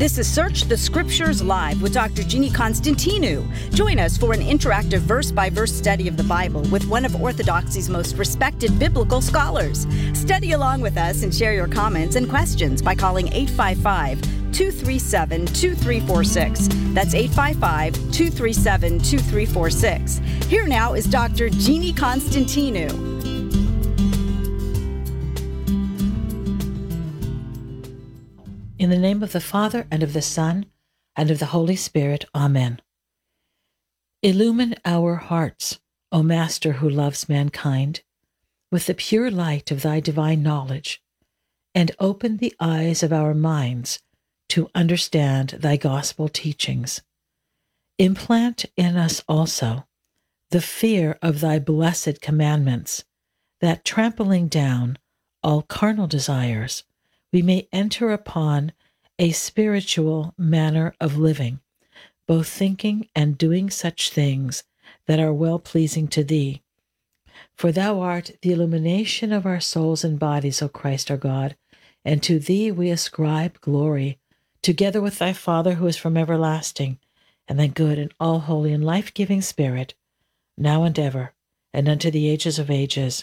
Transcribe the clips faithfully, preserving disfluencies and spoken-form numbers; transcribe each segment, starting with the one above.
This is Search the Scriptures Live with Doctor Jeannie Constantinou. Join us for an interactive verse-by-verse study of the Bible with one of Orthodoxy's most respected biblical scholars. Study along with us and share your comments and questions by calling eight five five, two three seven, two three four six. That's eight five five, two three seven, two three four six. Here now is Doctor Jeannie Constantinou. In the name of the Father, and of the Son, and of the Holy Spirit. Amen. Illumine our hearts, O Master who loves mankind, with the pure light of thy divine knowledge, and open the eyes of our minds to understand thy gospel teachings. Implant in us also the fear of thy blessed commandments, that trampling down all carnal desires, we may enter upon a spiritual manner of living, both thinking and doing such things that are well-pleasing to thee. For thou art the illumination of our souls and bodies, O Christ our God, and to thee we ascribe glory, together with thy Father who is from everlasting, and thy good and all holy and life-giving Spirit, now and ever, and unto the ages of ages.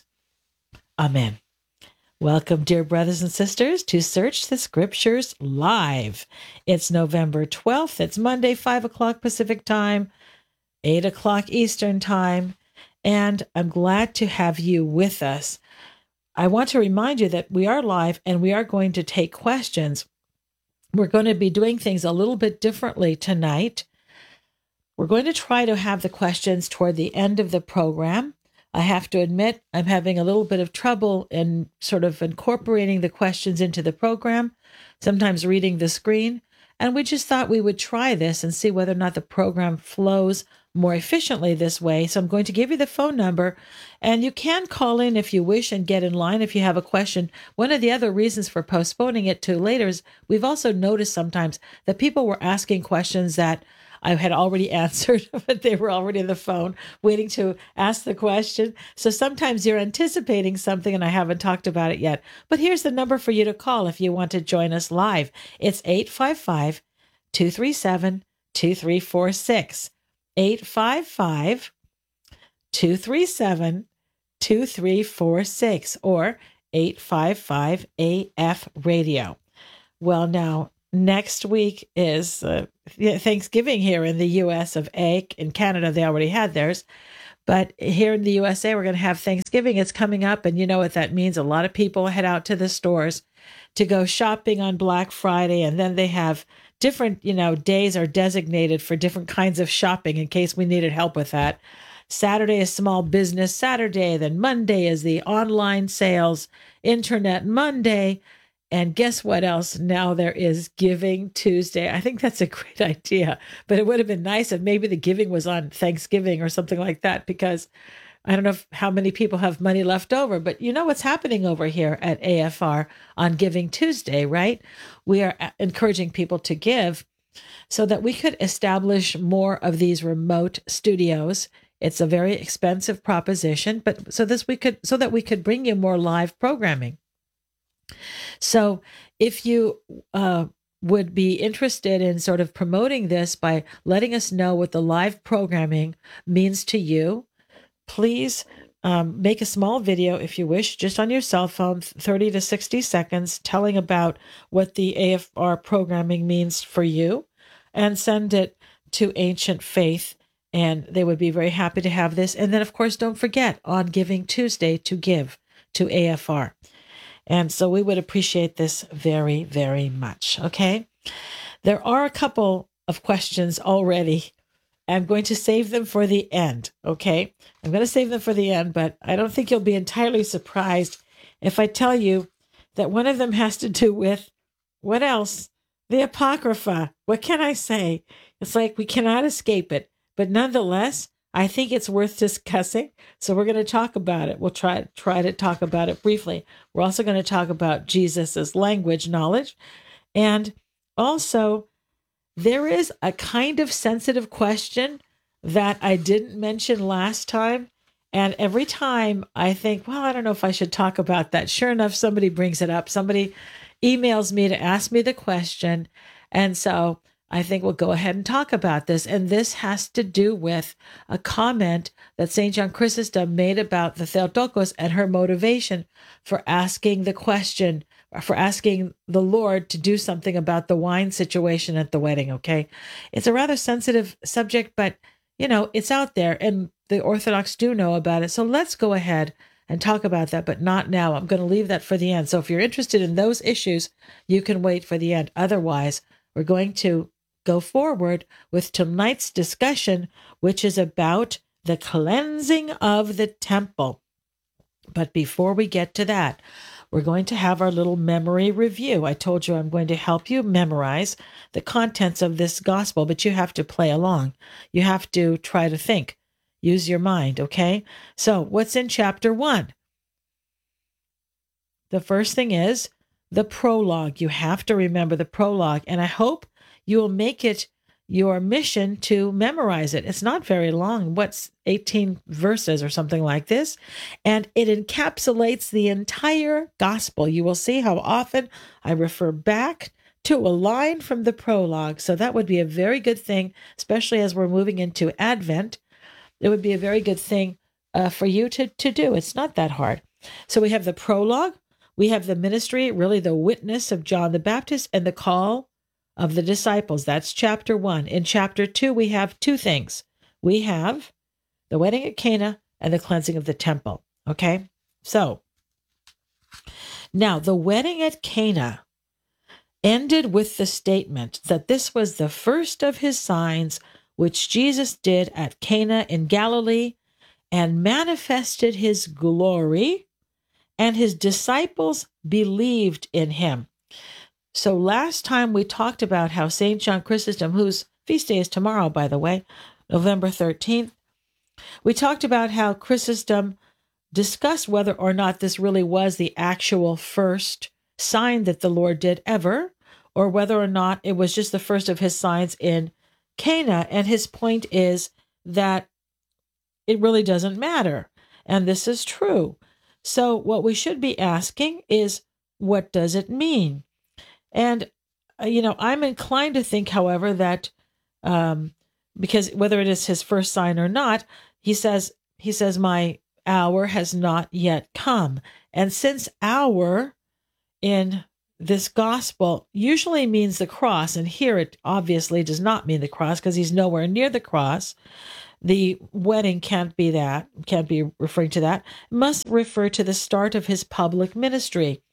Amen. Welcome, dear brothers and sisters, to Search the Scriptures Live. It's November twelfth. It's Monday, five o'clock Pacific Time, eight o'clock Eastern Time, and I'm glad to have you with us. I want to remind you that we are live and we are going to take questions. We're going to be doing things a little bit differently tonight. We're going to try to have the questions toward the end of the program. I have to admit, I'm having a little bit of trouble in sort of incorporating the questions into the program, sometimes reading the screen, and we just thought we would try this and see whether or not the program flows more efficiently this way. So I'm going to give you the phone number, and you can call in if you wish and get in line if you have a question. One of the other reasons for postponing it to later is we've also noticed sometimes that people were asking questions that I had already answered, but they were already on the phone waiting to ask the question. So sometimes you're anticipating something and I haven't talked about it yet. But here's the number for you to call if you want to join us live. It's eight five five, two three seven, two three four six. eight five five, two three seven, two three four six or eight five five A F radio. Well, now, next week is uh, Thanksgiving here in the U S of A. In Canada, they already had theirs. But here in the U S A, we're going to have Thanksgiving. It's coming up, and you know what that means. A lot of people head out to the stores to go shopping on Black Friday, and then they have different, you know, days are designated for different kinds of shopping in case we needed help with that. Saturday is Small Business Saturday. Then Monday is the online sales, Internet Monday. And guess what else? Now there is Giving Tuesday. I think that's a great idea, but it would have been nice if maybe the giving was on Thanksgiving or something like that, because I don't know if, how many people have money left over, but you know what's happening over here at A F R on Giving Tuesday, right? We are encouraging people to give so that we could establish more of these remote studios. It's a very expensive proposition, but so this we could, so that we could bring you more live programming. So if you uh, would be interested in sort of promoting this by letting us know what the live programming means to you, please um, make a small video if you wish, just on your cell phone, thirty to sixty seconds, telling about what the A F R programming means for you, and send it to Ancient Faith, and they would be very happy to have this. And then, of course, don't forget on Giving Tuesday to give to A F R. And so we would appreciate this very, very much, okay? There are a couple of questions already. I'm going to save them for the end, okay? I'm going to save them for the end, but I don't think you'll be entirely surprised if I tell you that one of them has to do with, what else? The Apocrypha. What can I say? It's like we cannot escape it. But nonetheless, I think it's worth discussing, so we're going to talk about it. We'll try try to talk about it briefly. We're also going to talk about Jesus's language knowledge. And also, there is a kind of sensitive question that I didn't mention last time. And every time I think, well, I don't know if I should talk about that. Sure enough, somebody brings it up. Somebody emails me to ask me the question. And so I think we'll go ahead and talk about this. And this has to do with a comment that Saint John Chrysostom made about the Theotokos and her motivation for asking the question, for asking the Lord to do something about the wine situation at the wedding, okay? It's a rather sensitive subject, but, you know, it's out there, and the Orthodox do know about it. So let's go ahead and talk about that, but not now. I'm going to leave that for the end. So if you're interested in those issues, you can wait for the end. Otherwise, we're going to go forward with tonight's discussion, which is about the cleansing of the temple. But before we get to that, we're going to have our little memory review. I told you I'm going to help you memorize the contents of this gospel, but you have to play along. You have to try to think. Use your mind, okay? So what's in chapter one? The first thing is the prologue. You have to remember the prologue, and I hope you will make it your mission to memorize it. It's not very long. What's eighteen verses or something like this? And it encapsulates the entire gospel. You will see how often I refer back to a line from the prologue. So that would be a very good thing, especially as we're moving into Advent. It would be a very good thing uh, for you to, to do. It's not that hard. So we have the prologue. We have the ministry, really the witness of John the Baptist, and the call of the disciples. That's chapter one. In chapter two, we have two things. We have the wedding at Cana and the cleansing of the temple. Okay? So, now the wedding at Cana ended with the statement that this was the first of his signs which Jesus did at Cana in Galilee and manifested his glory, and his disciples believed in him. So last time we talked about how Saint John Chrysostom, whose feast day is tomorrow, by the way, November thirteenth, we talked about how Chrysostom discussed whether or not this really was the actual first sign that the Lord did ever, or whether or not it was just the first of his signs in Cana. And his point is that it really doesn't matter. And this is true. So what we should be asking is, what does it mean? And, uh, you know, I'm inclined to think, however, that um, because whether it is his first sign or not, he says, he says, my hour has not yet come. And since hour in this gospel usually means the cross, and here it obviously does not mean the cross because he's nowhere near the cross. The wedding can't be that, can't be referring to that. It must refer to the start of his public ministry.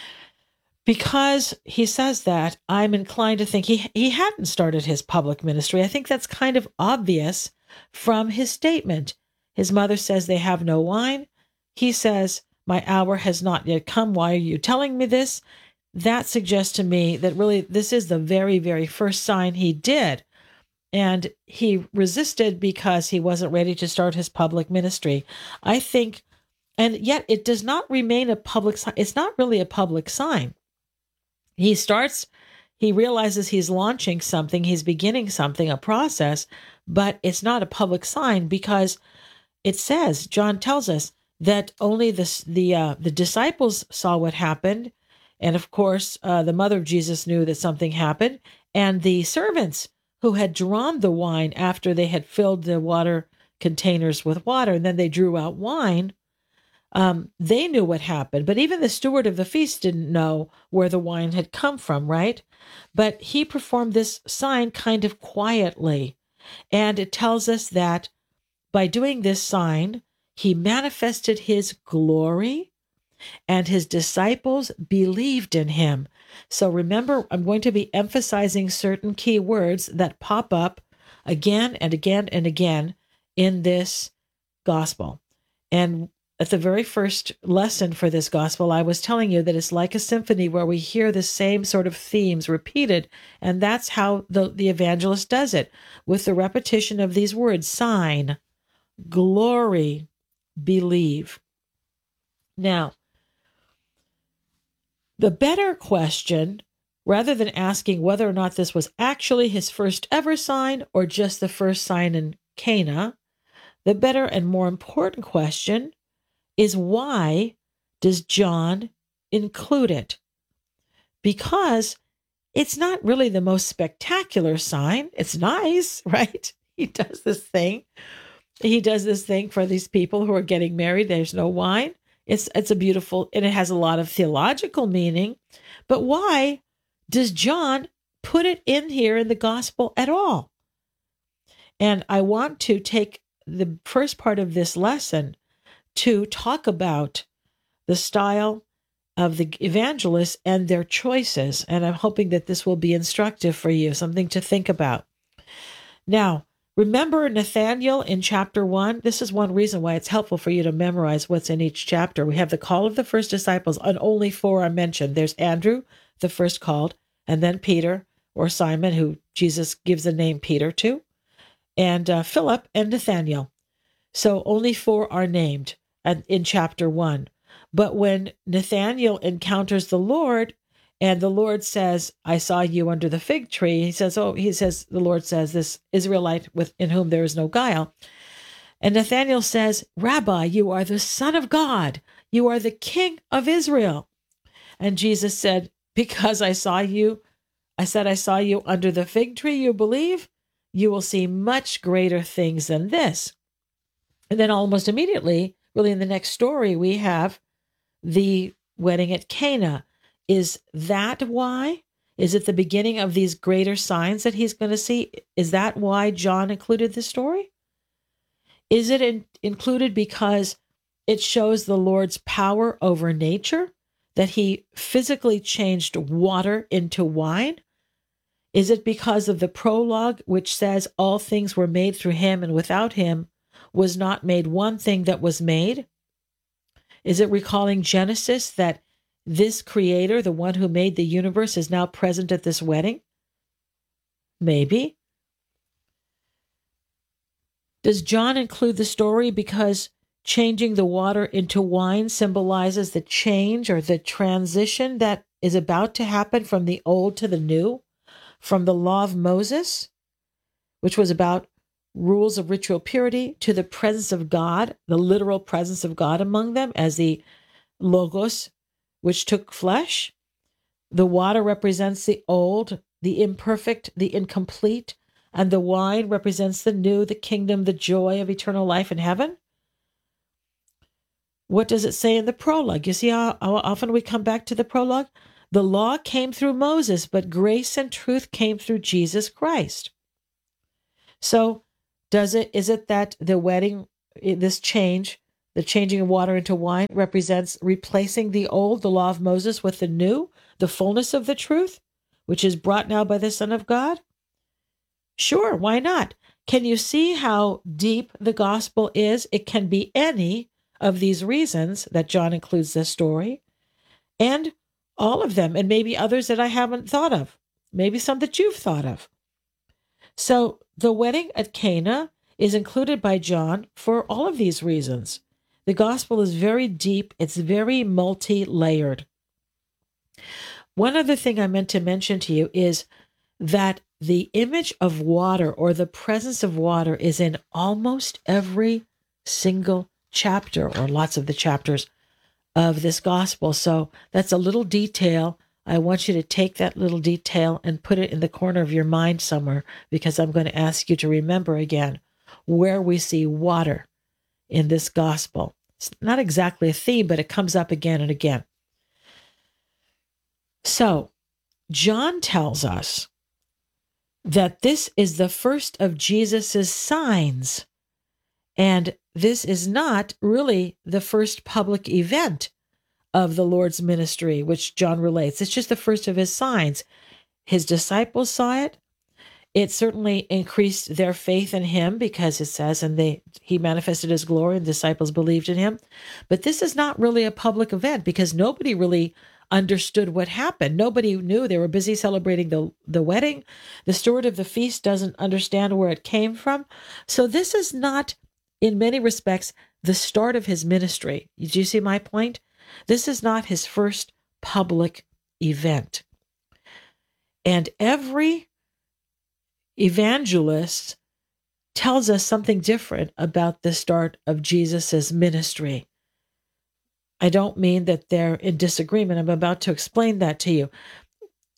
Because he says that, I'm inclined to think he, he hadn't started his public ministry. I think that's kind of obvious from his statement. His mother says they have no wine. He says, my hour has not yet come. Why are you telling me this? That suggests to me that really this is the very, very first sign he did. And he resisted because he wasn't ready to start his public ministry. I think, and yet it does not remain a public sign. It's not really a public sign. He starts, he realizes he's launching something, he's beginning something, a process, but it's not a public sign because it says, John tells us that only the, the, uh, the disciples saw what happened. And of course, uh, the mother of Jesus knew that something happened. And the servants who had drawn the wine after they had filled the water containers with water, and then they drew out wine, Um, they knew what happened, but even the steward of the feast didn't know where the wine had come from, right? But he performed this sign kind of quietly. And it tells us that by doing this sign, he manifested his glory and his disciples believed in him. So remember, I'm going to be emphasizing certain key words that pop up again and again and again in this gospel. And at the very first lesson for this gospel, I was telling you that it's like a symphony where we hear the same sort of themes repeated. And that's how the, the evangelist does it, with the repetition of these words: sign, glory, believe. Now, the better question, rather than asking whether or not this was actually his first ever sign or just the first sign in Cana, the better and more important question is, why does John include it? Because It's not really the most spectacular sign. It's nice, right? He does this thing. He does this thing for these people who are getting married. There's no wine. It's it's a beautiful, and it has a lot of theological meaning. But why does John put it in here in the gospel at all? And I want to take the first part of this lesson to talk about the style of the evangelists and their choices. And I'm hoping that this will be instructive for you, something to think about. Now, remember Nathanael in chapter one? This is one reason why it's helpful for you to memorize what's in each chapter. We have the call of the first disciples, and only four are mentioned. There's Andrew, the first called, and then Peter, or Simon, who Jesus gives the name Peter to, and uh, Philip and Nathanael. So only four are named in chapter one. But when Nathanael encounters the Lord, and the Lord says, I saw you under the fig tree, he says, oh, he says, the Lord says, this Israelite with in whom there is no guile. And Nathanael says, Rabbi, you are the Son of God. You are the King of Israel. And Jesus said, because I saw you, I said, I saw you under the fig tree, you believe? You will see much greater things than this. And then almost immediately, really in the next story, we have the wedding at Cana. Is that why? Is it the beginning of these greater signs that he's going to see? Is that why John included the story? Is it in, included because it shows the Lord's power over nature, that he physically changed water into wine? Is it because of the prologue, which says all things were made through him, and without him was not made one thing that was made? Is it recalling Genesis, that this creator, the one who made the universe, is now present at this wedding? Maybe. Does John include the story because changing the water into wine symbolizes the change or the transition that is about to happen from the old to the new, from the law of Moses, which was about rules of ritual purity, to the presence of God, the literal presence of God among them as the Logos, which took flesh? The water represents the old, the imperfect, the incomplete, and the wine represents the new, the kingdom, the joy of eternal life in heaven. What does it say in the prologue? You see how, how often we come back to the prologue? The law came through Moses, but grace and truth came through Jesus Christ. So does it, is it that the wedding, this change, the changing of water into wine, represents replacing the old, the law of Moses, with the new, the fullness of the truth, which is brought now by the Son of God? Sure, why not? Can you see how deep the gospel is? It can be any of these reasons that John includes this story, and all of them, and maybe others that I haven't thought of, maybe some that you've thought of. So the wedding at Cana is included by John for all of these reasons. The gospel is very deep. It's very multi-layered. One other thing I meant to mention to you is that the image of water, or the presence of water, is in almost every single chapter, or lots of the chapters of this gospel. So that's a little detail. I want you to take that little detail and put it in the corner of your mind somewhere, because I'm going to ask you to remember again where we see water in this gospel. It's not exactly a theme, but it comes up again and again. So John tells us that this is the first of Jesus's signs, and this is not really the first public event of the Lord's ministry, which John relates. It's just the first of his signs. His disciples saw it. It certainly increased their faith in him, because it says, and they he manifested his glory and disciples believed in him. But this is not really a public event, because nobody really understood what happened. Nobody knew. They were busy celebrating the, the wedding. The steward of the feast doesn't understand where it came from. So this is not, in many respects, the start of his ministry. Do you see my point? This is not his first public event. And every evangelist tells us something different about the start of Jesus's ministry. I don't mean that they're in disagreement. I'm about to explain that to you.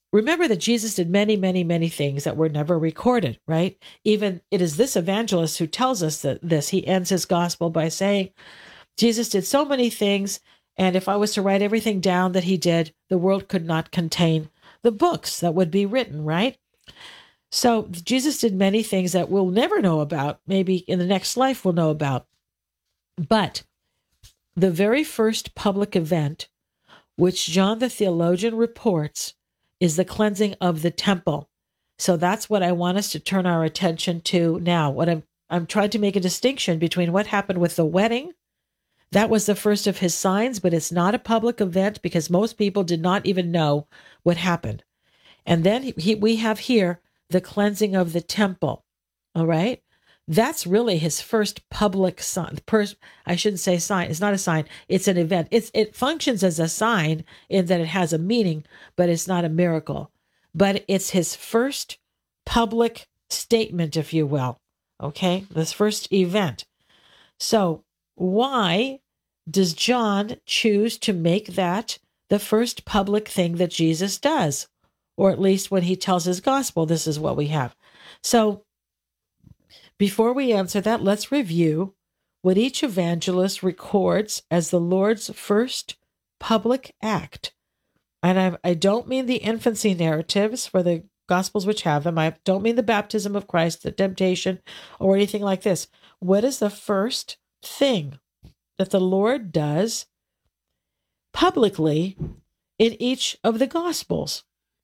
remember that Jesus did many, many, many things that were never recorded, right? Even it is this evangelist who tells us that this. He ends his gospel by saying, Jesus did so many things, and if I was to write everything down that he did, the world could not contain the books that would be written, right? So Jesus did many things that we'll never know about. Maybe in the next life we'll know about. But the very first public event, which John the theologian reports, is the cleansing of the temple. So that's what I want us to turn our attention to now. What I'm I'm trying to make a distinction between what happened with the wedding. That was the first of his signs, but it's not a public event because most people did not even know what happened. And then he, we have here the cleansing of the temple. All right. That's really his first public sign. Pers- I shouldn't say sign. It's not a sign. It's an event. It's, it functions as a sign in that it has a meaning, but it's not a miracle. But it's his first public statement, if you will. Okay. This first event. So why does John choose to make that the first public thing that Jesus does? Or at least when he tells his gospel, this is what we have. So before we answer that, let's review what each evangelist records as the Lord's first public act. And I, I don't mean the infancy narratives for the gospels which have them. I don't mean the baptism of Christ, the temptation, or anything like this. What is the first thing that the Lord does publicly in each of the gospels?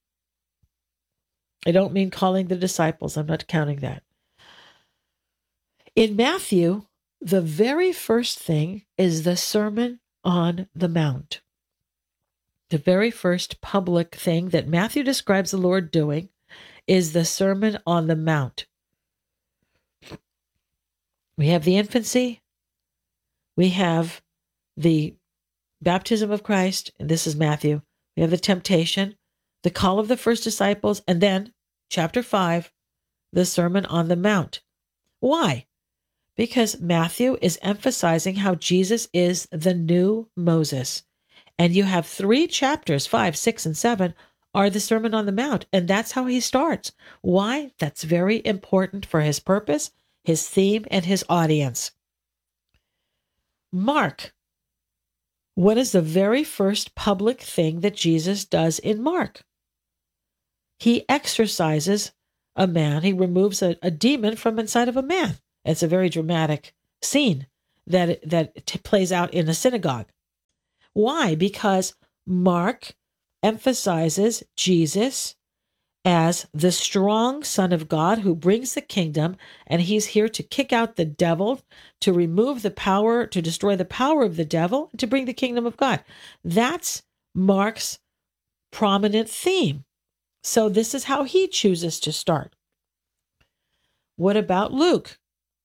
I don't mean calling the disciples. I'm not counting that. In Matthew, the very first thing is the Sermon on the Mount. The very first public thing that Matthew describes the Lord doing is the Sermon on the Mount. We have the infancy. We have the baptism of Christ, and this is Matthew. We have the temptation, the call of the first disciples, and then, chapter five, the Sermon on the Mount. Why? Because Matthew is emphasizing how Jesus is the new Moses. And you have three chapters, five, six, and seven, are the Sermon on the Mount. And that's how he starts. Why? That's very important for his purpose, his theme, and his audience. Mark. What is the very first public thing that Jesus does in Mark? He exorcises a man. He removes a, a demon from inside of a man. It's a very dramatic scene that, that t- plays out in a synagogue. Why? Because Mark emphasizes Jesus as the strong Son of God who brings the kingdom, and he's here to kick out the devil, to remove the power, to destroy the power of the devil, to bring the kingdom of God. That's Mark's prominent theme. So this is how he chooses to start. What about Luke?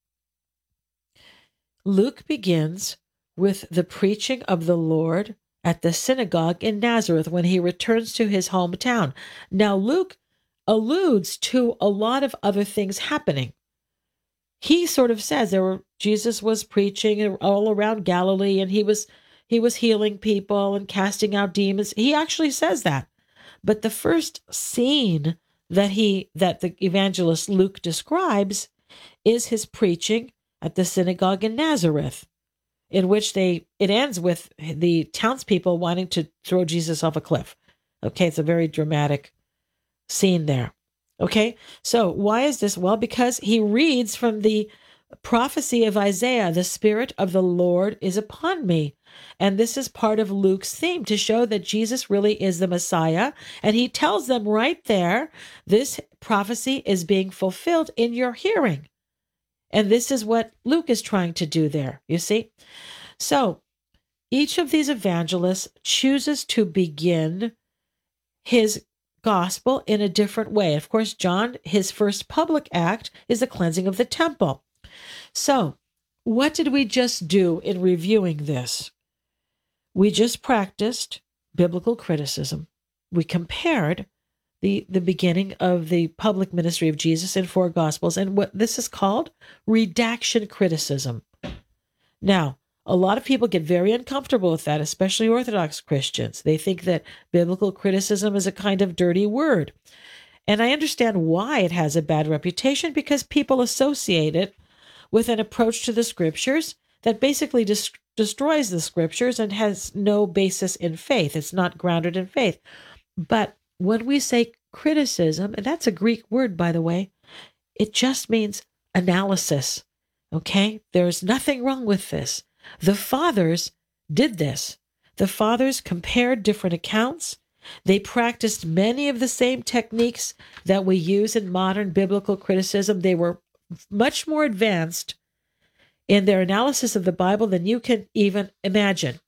Luke begins with the preaching of the Lord at the synagogue in Nazareth when he returns to his hometown. Now, Luke alludes to a lot of other things happening. He sort of says there were Jesus was preaching all around Galilee, and he was he was healing people and casting out demons. He actually says that. But the first scene that he that the evangelist Luke describes is his preaching at the synagogue in Nazareth, in which they it ends with the townspeople wanting to throw Jesus off a cliff. Okay, it's a very dramatic scene there. Okay, so why is this? Well, because he reads from the prophecy of Isaiah, the Spirit of the Lord is upon me. And this is part of Luke's theme to show that Jesus really is the Messiah. And he tells them right there, this prophecy is being fulfilled in your hearing. And this is what Luke is trying to do there, you see? So each of these evangelists chooses to begin his gospel in a different way. Of course, John, his first public act is the cleansing of the temple. So what did we just do in reviewing this? We just practiced biblical criticism. We compared the, the beginning of the public ministry of Jesus in four Gospels, and what this is called redaction criticism. Now, A lot of people get very uncomfortable with that, especially Orthodox Christians. They think that biblical criticism is a kind of dirty word. And I understand why it has a bad reputation, because people associate it with an approach to the scriptures that basically dis- destroys the scriptures and has no basis in faith. It's not grounded in faith. But when we say criticism, and that's a Greek word, by the way, it just means analysis. Okay? There's nothing wrong with this. The fathers did this. The fathers compared different accounts. They practiced many of the same techniques that we use in modern biblical criticism. They were much more advanced in their analysis of the Bible than you can even imagine.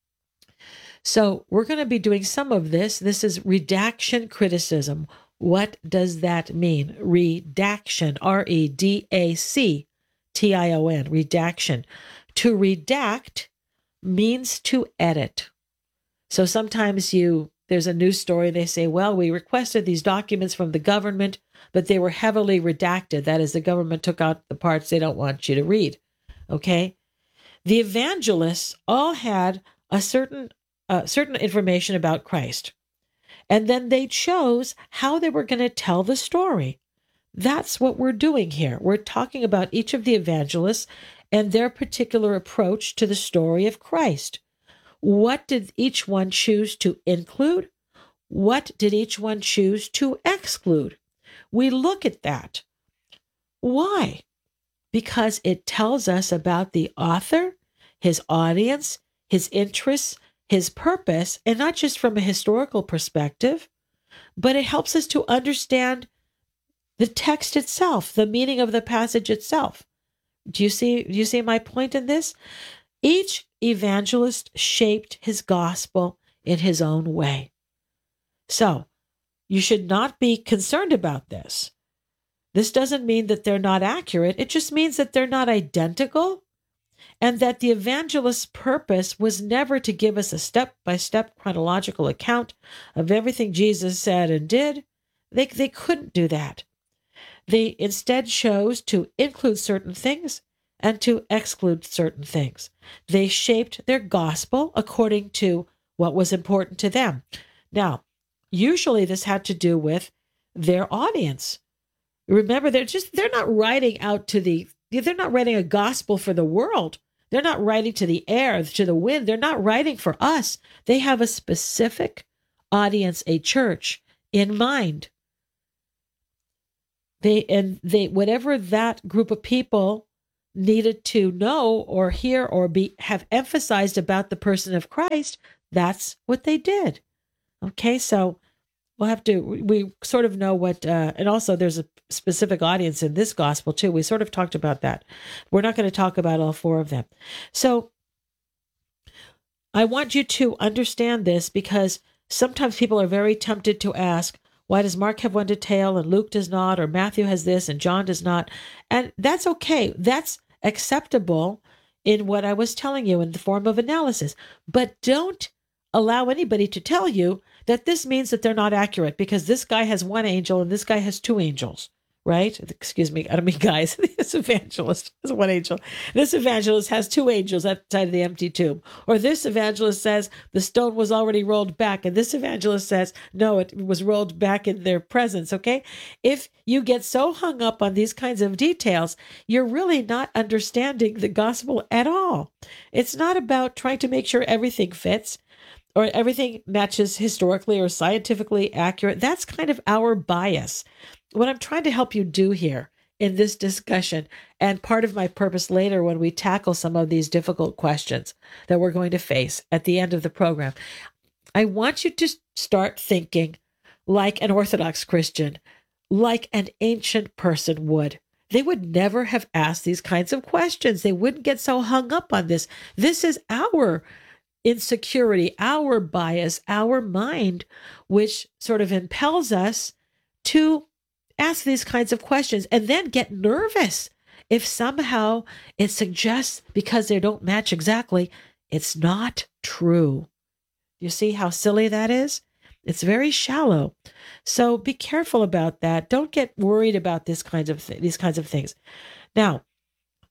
So we're going to be doing some of this. This is redaction criticism. What does that mean? Redaction, R E D A C T I O N, redaction. To redact means to edit. So sometimes you, there's a news story, they say, well, we requested these documents from the government, but they were heavily redacted. That is, the government took out the parts they don't want you to read. Okay? The evangelists all had a certain uh, certain information about Christ. And then they chose how they were going to tell the story. That's what we're doing here. We're talking about each of the evangelists and their particular approach to the story of Christ. What did each one choose to include? What did each one choose to exclude? We look at that. Why? Because it tells us about the author, his audience, his interests, his purpose, and not just from a historical perspective, but it helps us to understand the text itself, the meaning of the passage itself. Do you see, do you see my point in this? Each evangelist shaped his gospel in his own way. So you should not be concerned about this. This doesn't mean that they're not accurate. It just means that they're not identical, and that the evangelist's purpose was never to give us a step-by-step chronological account of everything Jesus said and did. They, they couldn't do that. They instead chose to include certain things and to exclude certain things. They shaped their gospel according to what was important to them. Now, usually this had to do with their audience. Remember, they're just, they're not writing out to the, they're not writing a gospel for the world. They're not writing to the air, to the wind. They're not writing for us. They have a specific audience, a church in mind. They, and they, whatever that group of people needed to know or hear or be, have emphasized about the person of Christ, that's what they did. Okay. So we'll have to, we sort of know what, uh, and also there's a specific audience in this gospel too. We sort of talked about that. We're not going to talk about all four of them. So I want you to understand this, because sometimes people are very tempted to ask, why does Mark have one detail and Luke does not, or Matthew has this and John does not? And that's okay. That's acceptable in what I was telling you in the form of analysis. But don't allow anybody to tell you that this means that they're not accurate because this guy has one angel and this guy has two angels, right? Excuse me, I don't mean guys. This evangelist has one angel. This evangelist has two angels outside of the empty tomb. Or this evangelist says the stone was already rolled back, and this evangelist says, no, it was rolled back in their presence, okay? If you get so hung up on these kinds of details, you're really not understanding the gospel at all. It's not about trying to make sure everything fits or everything matches historically or scientifically accurate. That's kind of our bias. What I'm trying to help you do here in this discussion, and part of my purpose later when we tackle some of these difficult questions that we're going to face at the end of the program, I want you to start thinking like an Orthodox Christian, like an ancient person would. They would never have asked these kinds of questions. They wouldn't get so hung up on this. This is our insecurity, our bias, our mind, which sort of impels us to ask these kinds of questions and then get nervous if somehow it suggests, because they don't match exactly, it's not true. You see how silly that is? It's very shallow. So be careful about that. Don't get worried about this kinds of th- these kinds of things. Now,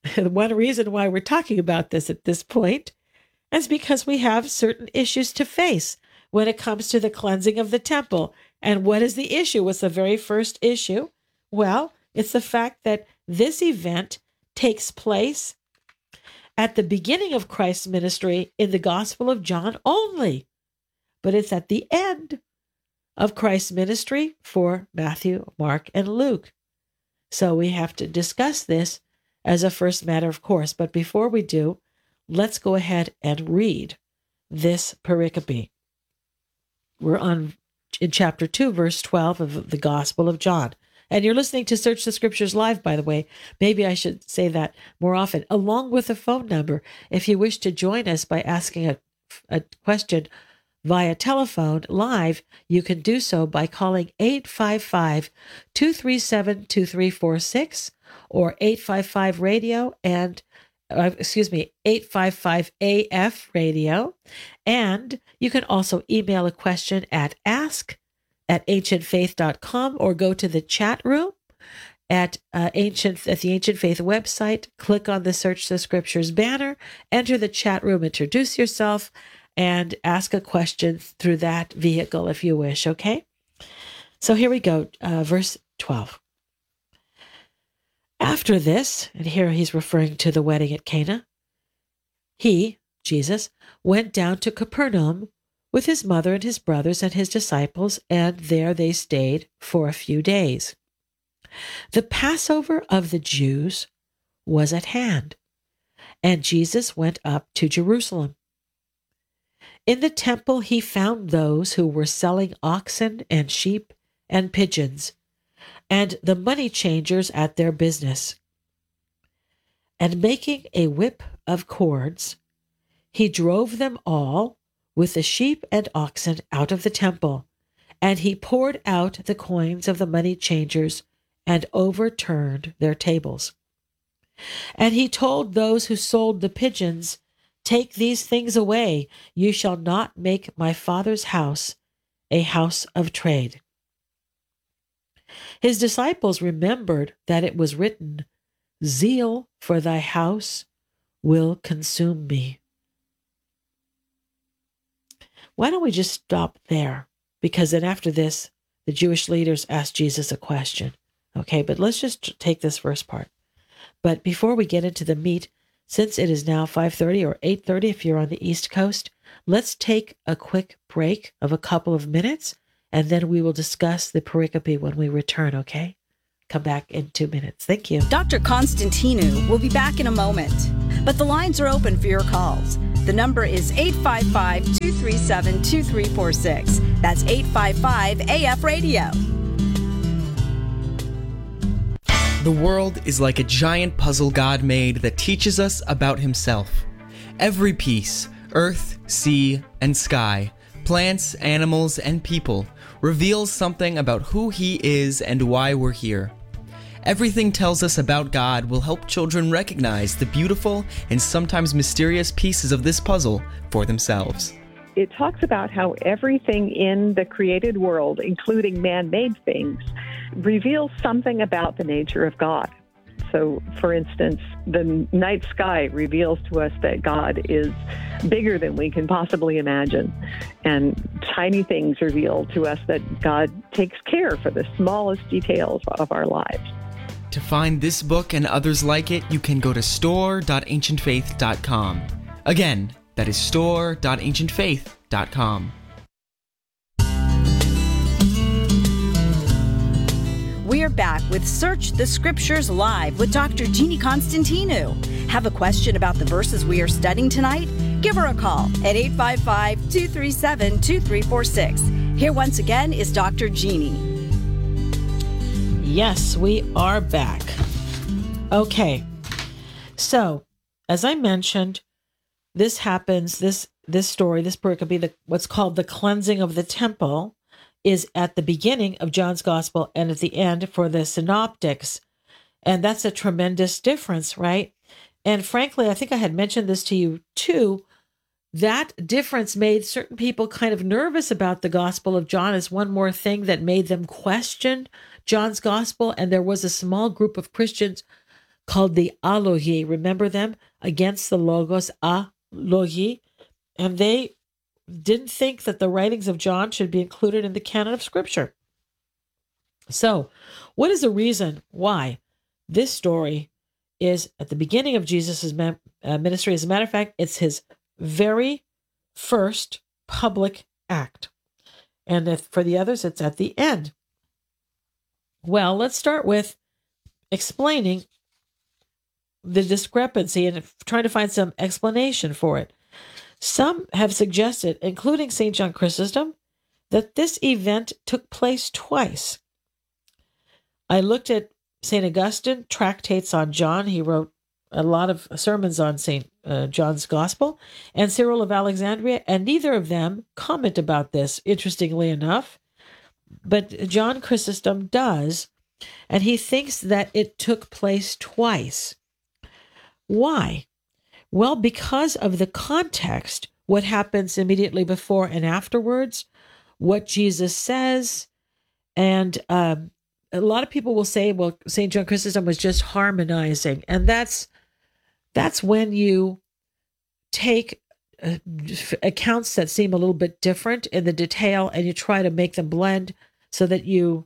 one reason why we're talking about this at this point is because we have certain issues to face when it comes to the cleansing of the temple. And what is the issue? What's the very first issue? Well, it's the fact that this event takes place at the beginning of Christ's ministry in the Gospel of John only, but it's at the end of Christ's ministry for Matthew, Mark, and Luke. So we have to discuss this as a first matter of course. But before we do, let's go ahead and read this pericope. We're on in chapter two, verse twelve of the Gospel of John. And you're listening to Search the Scriptures Live, by the way. Maybe I should say that more often, along with a phone number. If you wish to join us by asking a, a question via telephone live, you can do so by calling eight five five, two three seven, two three four six or eight five five radio and uh, excuse me, eight five five A F radio. And you can also email a question at ask at ancient faith dot com or go to the chat room at uh, ancient at the Ancient Faith website. Click on the Search the Scriptures banner, enter the chat room, introduce yourself, and ask a question through that vehicle if you wish, okay? So here we go, uh, verse twelve. After this, and here he's referring to the wedding at Cana, he, Jesus, went down to Capernaum with his mother and his brothers and his disciples, and there they stayed for a few days. The Passover of the Jews was at hand, and Jesus went up to Jerusalem. In the temple he found those who were selling oxen and sheep and pigeons, and the money changers at their business. And making a whip of cords, he drove them all with the sheep and oxen out of the temple, and he poured out the coins of the money changers and overturned their tables. And he told those who sold the pigeons, "Take these things away. You shall not make my Father's house a house of trade." His disciples remembered that it was written, "Zeal for thy house will consume me." Why don't we just stop there? Because then after this, the Jewish leaders asked Jesus a question. Okay, but let's just take this first part. But before we get into the meat, since it is now five thirty or eight thirty if you're on the East Coast, let's take a quick break of a couple of minutes, and then we will discuss the pericope when we return, okay? Come back in two minutes. Thank you. Doctor Constantinou will be back in a moment, but the lines are open for your calls. The number is eight five five, two three seven, two three four six. That's eight five five A F radio. The world is like a giant puzzle God made that teaches us about himself. Every piece, earth, sea, and sky, plants, animals, and people, reveals something about who he is and why we're here. Everything tells us about God will help children recognize the beautiful and sometimes mysterious pieces of this puzzle for themselves. It talks about how everything in the created world, including man-made things, reveals something about the nature of God. So, for instance, the night sky reveals to us that God is bigger than we can possibly imagine. And tiny things reveal to us that God takes care for the smallest details of our lives. To find this book and others like it, you can go to store dot ancient faith dot com. Again, that is store dot ancient faith dot com. We're back with Search the Scriptures Live with Doctor Jeannie Constantinou. Have a question about the verses we are studying tonight? Give her a call at eight five five, two three seven, two three four six. Here once again is Doctor Jeannie. Yes, we are back. Okay, so as I mentioned, this happens, this this story, this pericope, the, what's called the cleansing of the temple, is at the beginning of John's Gospel and at the end for the synoptics. And that's a tremendous difference, right? And frankly, I think I had mentioned this to you too. That difference made certain people kind of nervous about the Gospel of John as one more thing that made them question John's Gospel. And there was a small group of Christians called the Alogi. Remember them? Against the Logos, Alogi. And they didn't think that the writings of John should be included in the canon of Scripture. So, what is the reason why this story is at the beginning of Jesus' ministry? As a matter of fact, it's his very first public act. And if, for the others, it's at the end. Well, let's start with explaining the discrepancy and trying to find some explanation for it. Some have suggested, including Saint John Chrysostom, that this event took place twice. I looked at Saint Augustine, tractates on John. He wrote a lot of sermons on Saint Uh, John's Gospel, and Cyril of Alexandria, and neither of them comment about this, interestingly enough. But John Chrysostom does, and he thinks that it took place twice. Why? Well, because of the context, what happens immediately before and afterwards, what Jesus says, and um, a lot of people will say, well, Saint John Chrysostom was just harmonizing, and that's That's when you take uh, accounts that seem a little bit different in the detail and you try to make them blend so that you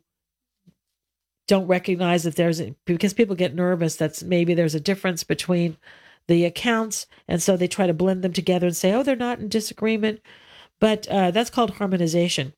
don't recognize that there's, a, because people get nervous that maybe there's a difference between the accounts. And so they try to blend them together and say, oh, they're not in disagreement. But uh, that's called harmonization.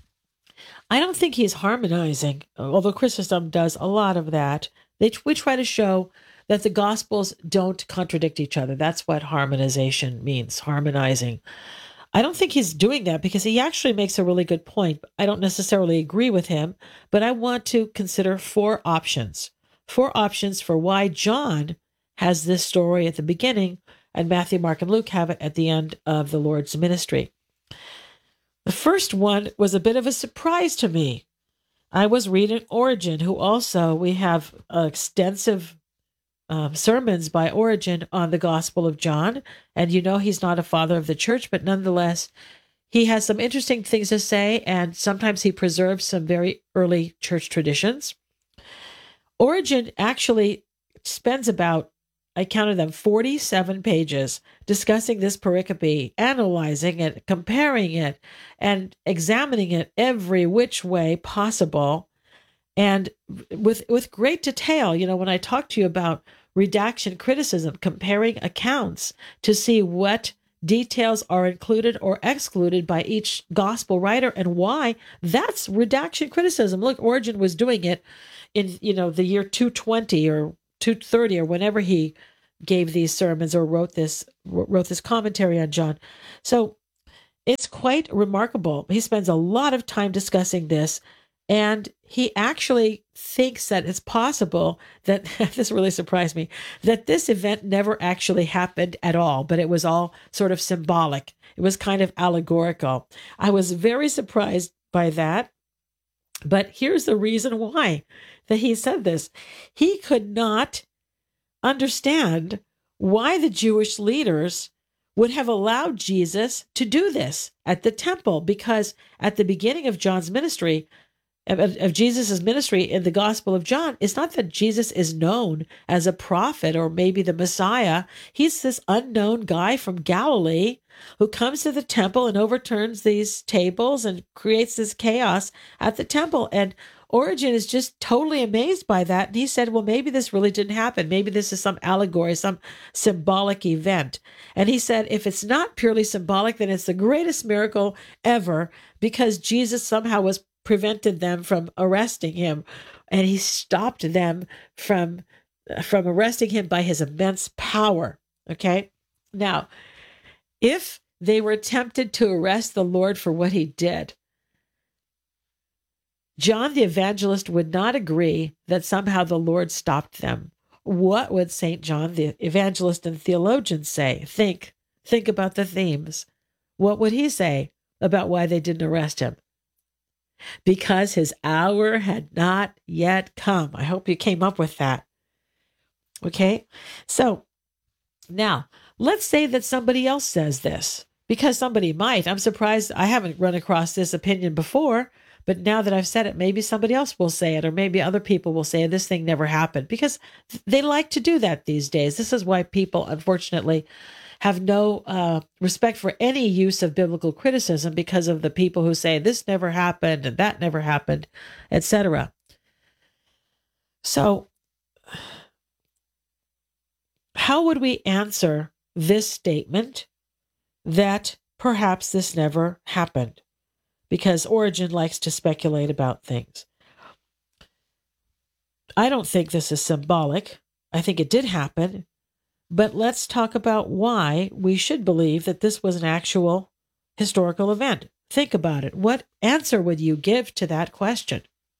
I don't think he's harmonizing, although Chrysostom does a lot of that. They, we try to show that the Gospels don't contradict each other. That's what harmonization means, harmonizing. I don't think he's doing that because he actually makes a really good point. I don't necessarily agree with him, but I want to consider four options. Four options for why John has this story at the beginning and Matthew, Mark, and Luke have it at the end of the Lord's ministry. The first one was a bit of a surprise to me. I was reading Origen, who also, we have extensive Um, sermons by Origen on the Gospel of John. And you know, he's not a father of the church, but nonetheless, he has some interesting things to say, and sometimes he preserves some very early church traditions. Origen actually spends about, I counted them, forty-seven pages discussing this pericope, analyzing it, comparing it, and examining it every which way possible. And with with great detail, you know, when I talk to you about redaction criticism, comparing accounts to see what details are included or excluded by each gospel writer and why, that's redaction criticism. Look, Origen was doing it in, you know, the year two twenty or two thirty or whenever he gave these sermons or wrote this wrote this commentary on John. So it's quite remarkable. He spends a lot of time discussing this. And he actually thinks that it's possible that, this really surprised me, that this event never actually happened at all, but it was all sort of symbolic. It was kind of allegorical. I was very surprised by that. But here's the reason why that he said this. He could not understand why the Jewish leaders would have allowed Jesus to do this at the temple, because at the beginning of John's ministry, Of, of Jesus' ministry in the Gospel of John, it's not that Jesus is known as a prophet or maybe the Messiah. He's this unknown guy from Galilee who comes to the temple and overturns these tables and creates this chaos at the temple. And Origen is just totally amazed by that. And he said, well, maybe this really didn't happen. Maybe this is some allegory, some symbolic event. And he said, if it's not purely symbolic, then it's the greatest miracle ever, because Jesus somehow was prevented them from arresting him, and he stopped them from from arresting him by his immense power. Okay, now, if they were tempted to arrest the Lord for what he did, John the Evangelist would not agree that somehow the Lord stopped them. What would Saint John the Evangelist and theologian say? Think, think about the themes. What would he say about why they didn't arrest him? Because his hour had not yet come. I hope you came up with that. Okay, so now let's say that somebody else says this, because somebody might. I'm surprised I haven't run across this opinion before, But now that I've said it, maybe somebody else will say it, or maybe other people will say this thing never happened, because they like to do that these days. This is why people, unfortunately, have no uh, respect for any use of biblical criticism, because of the people who say this never happened and that never happened, et cetera. So how would we answer this statement that perhaps this never happened? Because Origen likes to speculate about things. I don't think this is symbolic. I think it did happen. But let's talk about why we should believe that this was an actual historical event. Think about it. What answer would you give to that question?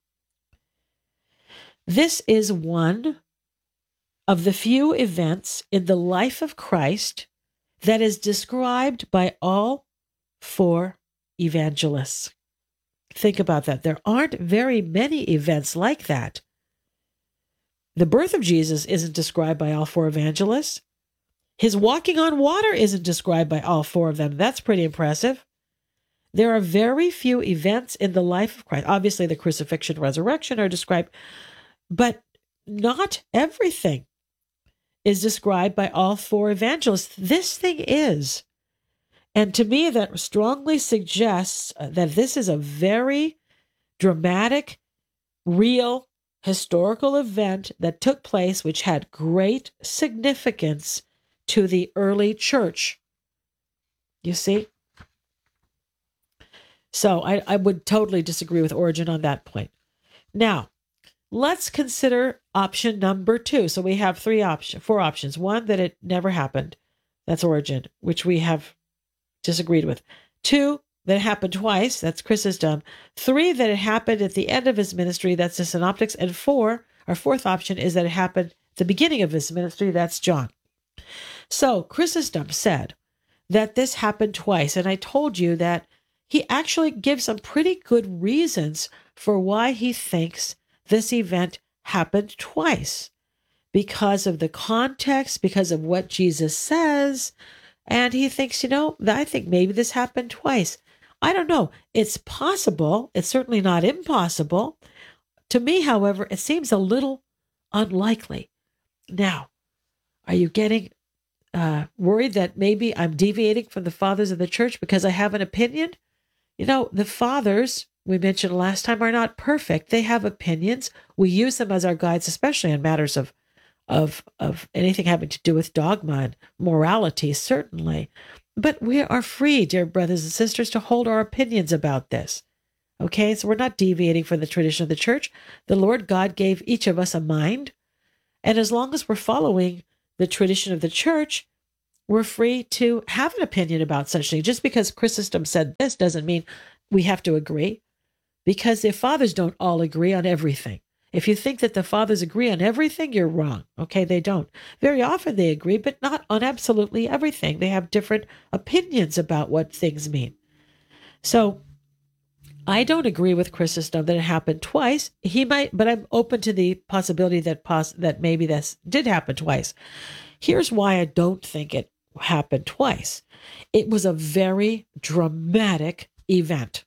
This is one of the few events in the life of Christ that is described by all four evangelists. Think about that. There aren't very many events like that. The birth of Jesus isn't described by all four evangelists. His walking on water isn't described by all four of them. That's pretty impressive. There are very few events in the life of Christ. Obviously, the crucifixion, resurrection are described, but not everything is described by all four evangelists. This thing is. And to me, that strongly suggests that this is a very dramatic, real, historical event that took place, which had great significance to the early church. You see? So I, I would totally disagree with Origen on that point. Now, let's consider option number two. So we have three options, four options. One, that it never happened. That's Origen, which we have disagreed with. Two, that it happened twice. That's Chrysostom. Three, that it happened at the end of his ministry. That's the Synoptics. And four, our fourth option, is that it happened at the beginning of his ministry. That's John. So Chrysostom said that this happened twice. And I told you that he actually gives some pretty good reasons for why he thinks this event happened twice. Because of the context, because of what Jesus says. And he thinks, you know, I think maybe this happened twice. I don't know. It's possible. It's certainly not impossible. To me, however, it seems a little unlikely. Now, are you getting uh, worried that maybe I'm deviating from the fathers of the church because I have an opinion? You know, the fathers, we mentioned last time, are not perfect. They have opinions. We use them as our guides, especially in matters of of of anything having to do with dogma and morality, certainly. But we are free, dear brothers and sisters, to hold our opinions about this. Okay, so we're not deviating from the tradition of the church. The Lord God gave each of us a mind. And as long as we're following the tradition of the church, we're free to have an opinion about such things. Just because Chrysostom said this doesn't mean we have to agree, because the fathers don't all agree on everything. If you think that the fathers agree on everything, you're wrong. Okay, they don't. Very often they agree, but not on absolutely everything. They have different opinions about what things mean. So I don't agree with Chrysostom that it happened twice. He might, but I'm open to the possibility that pos- that maybe this did happen twice. Here's why I don't think it happened twice. It was a very dramatic event,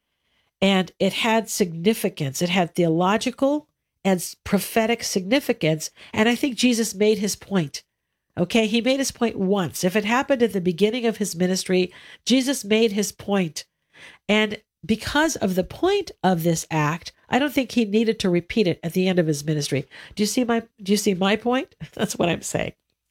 and it had significance. It had theological and prophetic significance. And I think Jesus made his point. Okay, he made his point once. If it happened at the beginning of his ministry, Jesus made his point. And because of the point of this act, I don't think he needed to repeat it at the end of his ministry. Do you see my do you see my point? That's what I'm saying.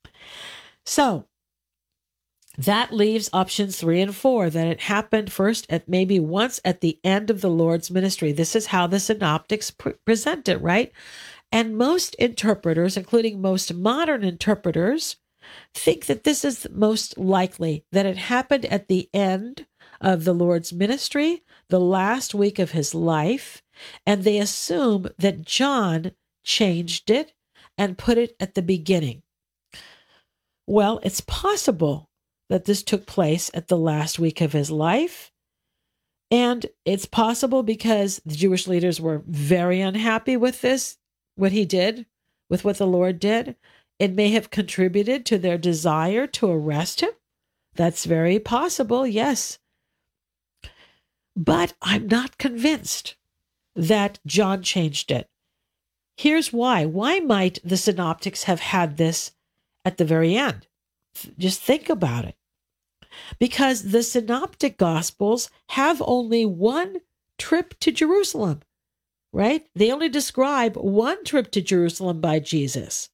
So that leaves options three and four, that it happened first at maybe once at the end of the Lord's ministry. This is how the synoptics pre- present it, right? And most interpreters, including most modern interpreters, think that this is most likely, that it happened at the end of the Lord's ministry, the last week of his life, and they assume that John changed it and put it at the beginning. Well, it's possible that this took place at the last week of his life. And it's possible because the Jewish leaders were very unhappy with this, what he did, with what the Lord did. It may have contributed to their desire to arrest him. That's very possible, yes. But I'm not convinced. that John changed it. Here's why. Why might the synoptics have had this at the very end? Just think about it. Because the synoptic gospels have only one trip to Jerusalem, right? They only describe one trip to Jerusalem by Jesus.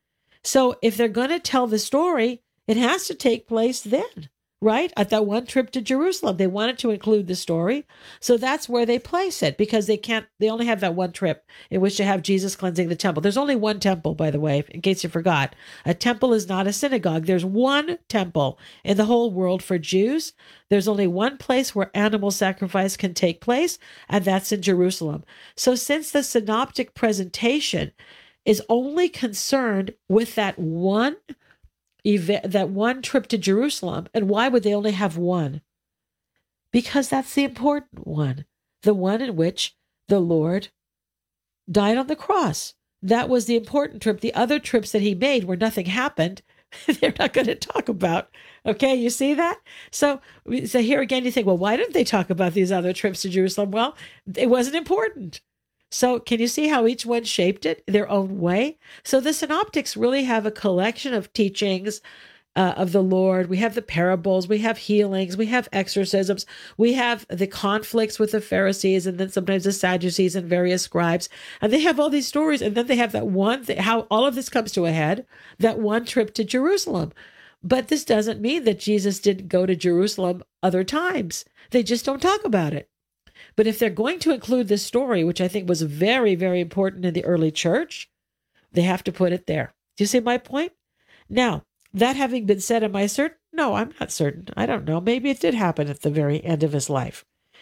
So if they're going to tell the story, it has to take place then, right? At that one trip to Jerusalem. They wanted to include the story. So that's where they place it, because they can't, they only have that one trip in which to have Jesus cleansing the temple. There's only one temple, by the way, in case you forgot. A temple is not a synagogue. There's one temple in the whole world for Jews. There's only one place where animal sacrifice can take place, and that's in Jerusalem. So since the synoptic presentation is only concerned with that one event, that one trip to Jerusalem, and why would they only have one? Because that's the important one, the one in which the Lord died on the cross. That was the important trip. The other trips that he made where nothing happened, they're not going to talk about. Okay, you see that? So, so here again, you think, well, why didn't they talk about these other trips to Jerusalem? Well, it wasn't important. So can you see how each one shaped it their own way? So the synoptics really have a collection of teachings uh, of the Lord. We have the parables, we have healings, we have exorcisms, we have the conflicts with the Pharisees, and then sometimes the Sadducees and various scribes. And they have all these stories, and then they have that one thing, how all of this comes to a head, that one trip to Jerusalem. But this doesn't mean that Jesus didn't go to Jerusalem other times. They just don't talk about it. But if they're going to include this story, which I think was very, very important in the early church, they have to put it there. Do you see my point? Now, that having been said, am I certain? No, I'm not certain. I don't know. Maybe it did happen at the very end of his life.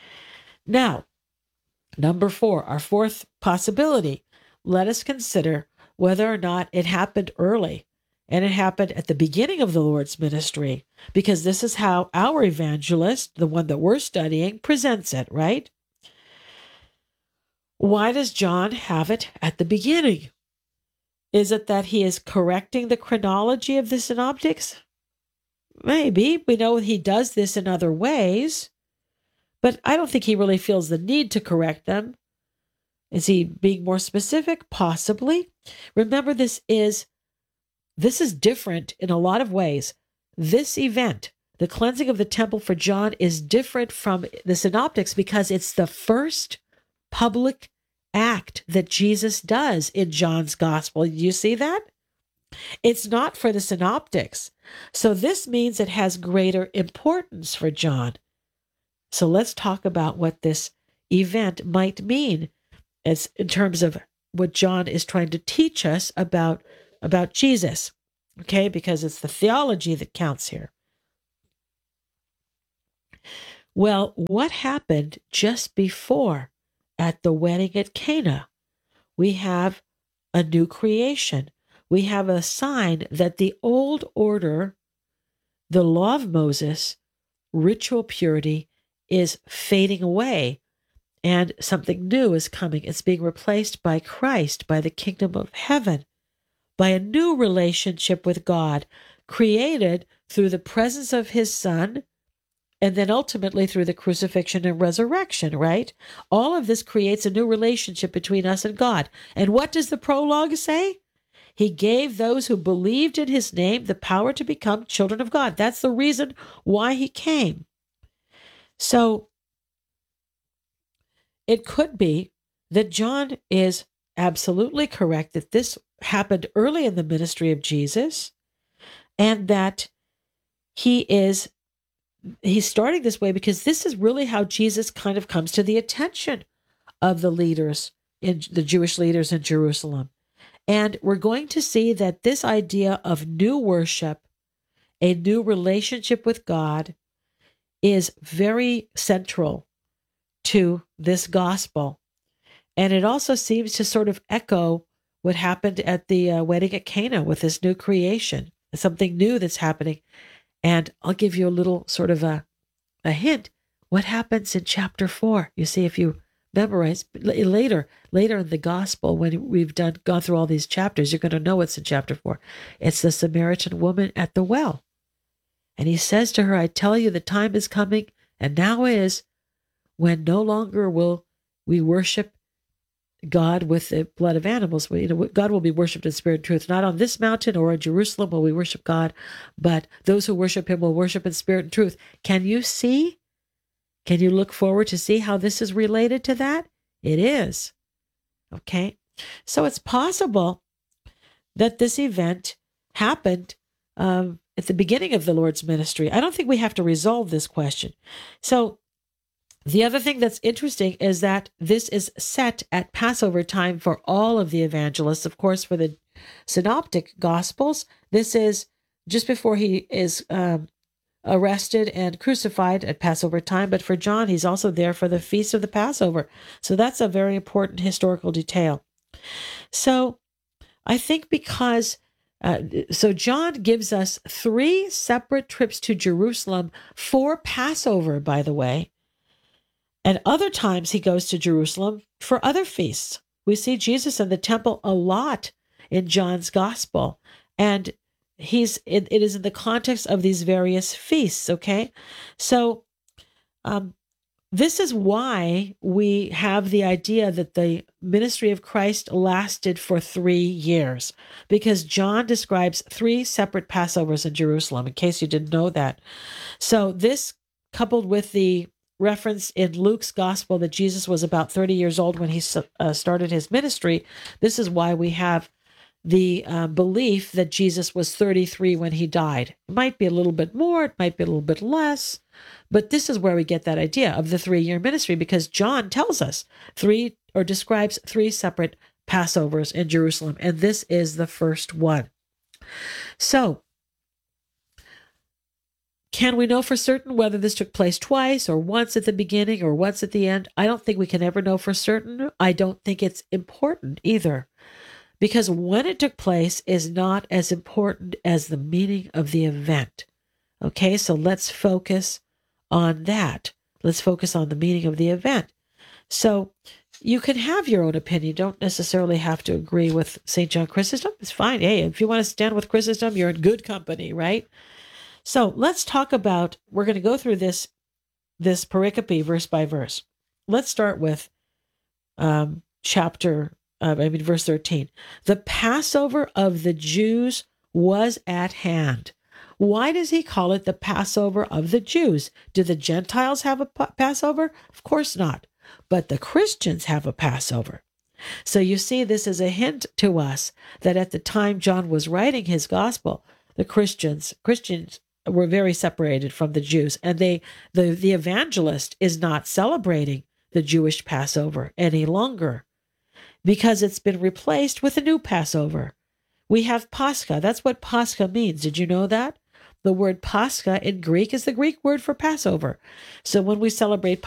Now, number four, our fourth possibility. Let us consider whether or not it happened early, and it happened at the beginning of the Lord's ministry, because this is how our evangelist, the one that we're studying, presents it, right? Why does John have it at the beginning? Is it that he is correcting the chronology of the synoptics? Maybe. We know he does this in other ways, but I don't think he really feels the need to correct them. Is he being more specific? Possibly. Remember, this is this is different in a lot of ways. This event, the cleansing of the temple for John, is different from the synoptics because it's the first public act that Jesus does in John's gospel. You see that? It's not for the synoptics. So this means it has greater importance for John. So let's talk about what this event might mean as in terms of what John is trying to teach us about, about Jesus. Okay, because it's the theology that counts here. Well, what happened just before at the wedding at Cana? We have a new creation. We have a sign that the old order, the law of Moses, ritual purity, is fading away, and something new is coming. It's being replaced by Christ, by the kingdom of heaven, by a new relationship with God, created through the presence of his Son, and then ultimately through the crucifixion and resurrection, right? All of this creates a new relationship between us and God. And what does the prologue say? He gave those who believed in his name the power to become children of God. That's the reason why he came. So it could be that John is absolutely correct that this happened early in the ministry of Jesus, and that he is he's starting this way because this is really how Jesus kind of comes to the attention of the leaders, in the Jewish leaders in Jerusalem. And we're going to see that this idea of new worship, a new relationship with God, is very central to this gospel. And it also seems to sort of echo what happened at the uh, wedding at Cana with this new creation, something new that's happening. And I'll give you a little sort of a, a hint. What happens in chapter four? You see, if you memorize later, later in the gospel, when we've done gone through all these chapters, you're going to know what's in chapter four. It's the Samaritan woman at the well. And he says to her, I tell you, the time is coming, and now is, when no longer will we worship God with the blood of animals. You know, God will be worshipped in spirit and truth. Not on this mountain or in Jerusalem will we worship God, but those who worship him will worship in spirit and truth. Can you see? Can you look forward to see how this is related to that? It is. Okay. So it's possible that this event happened um, at the beginning of the Lord's ministry. I don't think we have to resolve this question. So the other thing that's interesting is that this is set at Passover time for all of the evangelists. Of course, for the synoptic gospels, this is just before he is um, arrested and crucified at Passover time. But for John, he's also there for the feast of the Passover. So that's a very important historical detail. So I think because, uh, so John gives us three separate trips to Jerusalem for Passover, by the way. And other times he goes to Jerusalem for other feasts. We see Jesus in the temple a lot in John's gospel. And he's it, it is in the context of these various feasts, okay? So um, this is why we have the idea that the ministry of Christ lasted for three years, because John describes three separate Passovers in Jerusalem, in case you didn't know that. So this, coupled with the reference in Luke's gospel that Jesus was about thirty years old when he uh, started his ministry, this is why we have the uh, belief that Jesus was thirty-three when he died. It might be a little bit more, it might be a little bit less, but this is where we get that idea of the three-year ministry, because John tells us three, or describes three separate Passovers in Jerusalem, and this is the first one. So, can we know for certain whether this took place twice or once at the beginning or once at the end? I don't think we can ever know for certain. I don't think it's important either, because when it took place is not as important as the meaning of the event. Okay, so let's focus on that. Let's focus on the meaning of the event. So you can have your own opinion. You don't necessarily have to agree with Saint John Chrysostom. It's fine. Hey, if you want to stand with Chrysostom, you're in good company, right? So let's talk about, we're going to go through this, this pericope verse by verse. Let's start with um, chapter, uh, I mean, verse thirteen. The Passover of the Jews was at hand. Why does he call it the Passover of the Jews? Do the Gentiles have a Passover? Of course not. But the Christians have a Passover. So you see, this is a hint to us that at the time John was writing his gospel, the Christians, Christians, were very separated from the Jews, and they the, the evangelist is not celebrating the Jewish Passover any longer because it's been replaced with a new Passover. We have Pascha. That's what Pascha means. Did you know that? The word Pascha in Greek is the Greek word for Passover. So when we celebrate